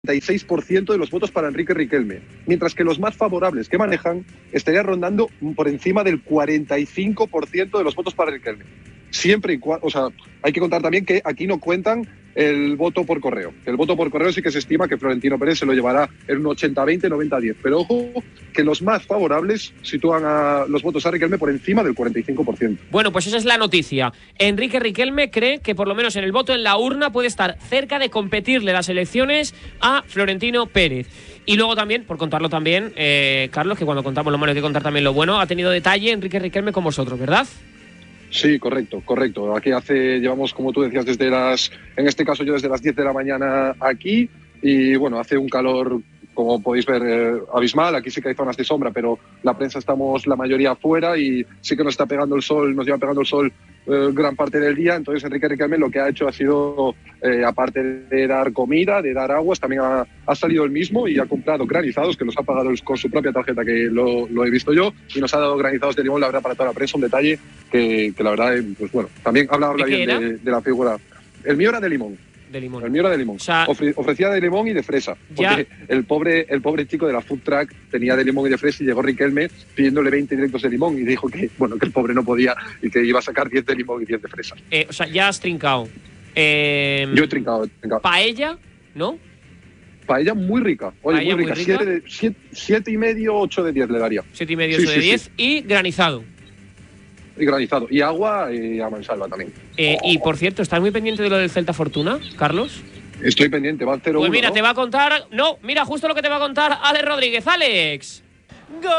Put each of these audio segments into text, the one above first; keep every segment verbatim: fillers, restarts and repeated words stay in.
y seis por ciento de los votos para Enrique Riquelme, mientras que los más favorables que manejan estarían rondando por encima del cuarenta y cinco por ciento de los votos para Riquelme. Siempre y cuando, o sea, hay que contar también que aquí no cuentan el voto por correo. El voto por correo sí que se estima que Florentino Pérez se lo llevará en un ochenta veinte, noventa diez. Pero ojo, que los más favorables sitúan a los votos a Riquelme por encima del cuarenta y cinco por ciento. Bueno, pues esa es la noticia. Enrique Riquelme cree que por lo menos en el voto en la urna puede estar cerca de competirle las elecciones a Florentino Pérez. Y luego también, por contarlo también, eh, Carlos, que cuando contamos lo malo hay que contar también lo bueno, ha tenido detalle Enrique Riquelme con vosotros, ¿verdad? Sí, correcto, correcto. Aquí hace, llevamos, como tú decías, desde las, en este caso yo desde las diez de la mañana aquí, y bueno, hace un calor, como podéis ver, eh, abismal. Aquí sí que hay zonas de sombra, pero la prensa estamos la mayoría afuera y sí que nos está pegando el sol, nos lleva pegando el sol eh, gran parte del día. Entonces Enrique Riquelme lo que ha hecho ha sido, eh, aparte de dar comida, de dar aguas, también ha, ha salido él mismo y ha comprado granizados, que los ha pagado con su propia tarjeta, que lo, lo he visto yo, y nos ha dado granizados de limón, la verdad, para toda la prensa, un detalle que, que la verdad, pues bueno, también habla, habla bien de, de la figura. El mío era de limón. De limón. El mío era de limón. O sea, Ofre, ofrecía de limón y de fresa. Porque ya. el pobre el pobre chico de la food truck tenía de limón y de fresa, y llegó Riquelme pidiéndole veinte directos de limón y dijo que, bueno, que el pobre no podía y que iba a sacar diez de limón y diez de fresa. Eh, o sea, ya has trincado. Eh, Yo he trincado, he trincado. Paella, ¿no? Paella muy rica. Oye, Paella muy rica. Muy rica. Siete, de, siete, siete y medio, ocho de diez le daría. Siete y medio, sí, ocho sí, de diez. Sí. Y granizado. Y granizado. Y agua y a mansalva también. Eh, y por cierto, ¿estás muy pendiente de lo del Celta Fortuna, Carlos? Estoy pendiente, va al cero uno. Pues mira, ¿no? te va a contar. No, mira, justo lo que te va a contar Alex Rodríguez. Alex. ¡Gol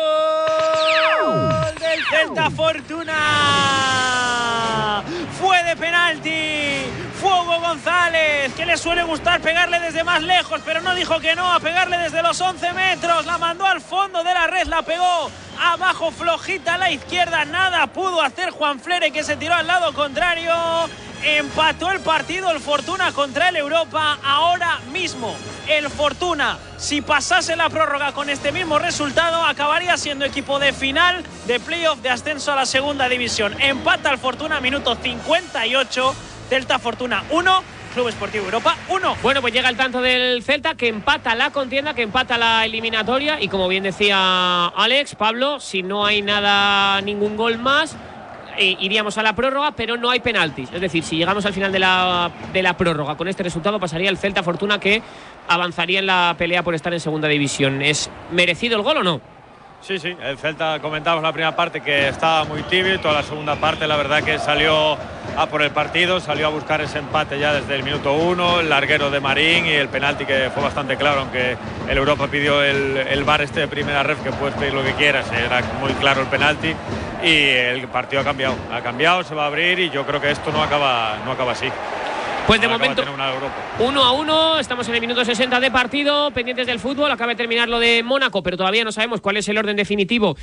del Celta Fortuna! Fue de penalti. Fue Hugo González, que le suele gustar pegarle desde más lejos, pero no dijo que no, a pegarle desde los once metros. La mandó al fondo de la red, la pegó abajo flojita a la izquierda. Nada pudo hacer Juan Flere, que se tiró al lado contrario. Empató el partido el Fortuna contra el Europa. Ahora mismo el Fortuna, si pasase la prórroga con este mismo resultado, acabaría siendo equipo de final de playoff de ascenso a la segunda división. Empata el Fortuna, minuto cincuenta y ocho. Celta Fortuna uno, Club Esportivo Europa uno. Bueno, pues llega el tanto del Celta, que empata la contienda, que empata la eliminatoria. Y como bien decía Alex, Pablo, si no hay nada, ningún gol más, Eh, iríamos a la prórroga, pero no hay penaltis. Es decir, si llegamos al final de la, de la prórroga con este resultado, pasaría el Celta Fortuna, que avanzaría en la pelea por estar en segunda división. ¿Es merecido el gol o no? Sí, sí, el Celta, comentábamos la primera parte que estaba muy tibio, y toda la segunda parte la verdad que salió a por el partido, salió a buscar ese empate ya desde el minuto uno, el larguero de Marín y el penalti, que fue bastante claro, aunque el Europa pidió el, el V A R este de primera ref, que puedes pedir lo que quieras, era muy claro el penalti, y el partido ha cambiado, ha cambiado, se va a abrir, y yo creo que esto no acaba, no acaba así. Pues de momento, uno a uno, estamos en el minuto sesenta de partido, pendientes del fútbol. Acaba de terminar lo de Mónaco, pero todavía no sabemos cuál es el orden definitivo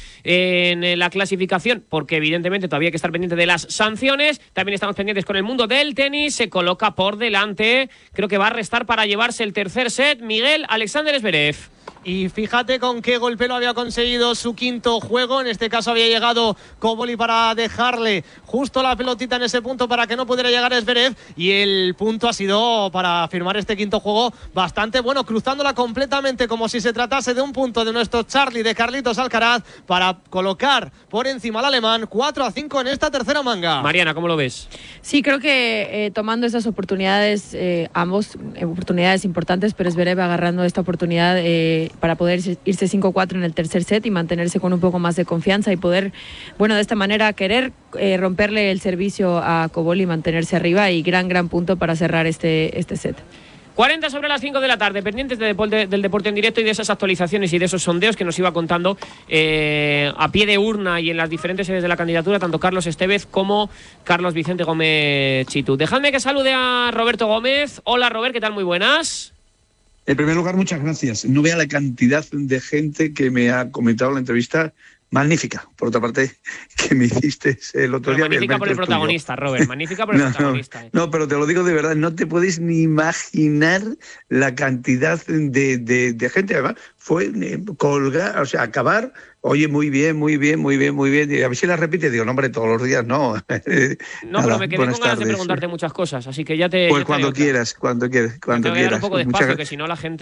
en la clasificación, porque evidentemente todavía hay que estar pendiente de las sanciones. También estamos pendientes con el mundo del tenis. Se coloca por delante, creo que va a restar para llevarse el tercer set, Miguel Alexander Zverev. Y fíjate con qué golpe lo había conseguido su quinto juego. En este caso había llegado Koboli para dejarle justo la pelotita en ese punto para que no pudiera llegar Zverev. Y el punto ha sido para firmar este quinto juego bastante bueno, cruzándola completamente como si se tratase de un punto de nuestro Charlie, de Carlitos Alcaraz, para colocar por encima al alemán cuatro a cinco en esta tercera manga. Mariana, ¿cómo lo ves? Sí, creo que eh, tomando esas oportunidades, eh, ambos eh, oportunidades importantes, pero Zverev agarrando esta oportunidad eh, para poder irse cinco cuatro en el tercer set y mantenerse con un poco más de confianza y poder, bueno, de esta manera querer eh, romperle el servicio a Koboli y mantenerse arriba, y gran, gran punto para cerrar este, este set. cuarenta sobre las cinco de la tarde, pendientes de deporte, del deporte en directo y de esas actualizaciones y de esos sondeos que nos iba contando eh, a pie de urna y en las diferentes sedes de la candidatura, tanto Carlos Estevez como Carlos Vicente Gómez Chitu. Dejadme que salude a Roberto Gómez. Hola, Robert, ¿qué tal? Muy buenas. En primer lugar, muchas gracias. No vea la cantidad de gente que me ha comentado la entrevista magnífica, por otra parte, que me hiciste el otro pero día. Magnífica por el protagonista, tuyo. Robert, magnífica por el no, protagonista. No, no, pero te lo digo de verdad, no te puedes ni imaginar la cantidad de, de, de gente, además, fue colgar, o sea, acabar, oye, muy bien, muy bien, muy bien, muy bien, y a ver si la repite, digo, no, hombre, todos los días no. No, Nada, pero me quedé con ganas tardes. de preguntarte muchas cosas, así que ya te... Pues ya te cuando quieras, cuando quieras, cuando me tengo que dar quieras. un poco de Muchas espacio, que si no la gente...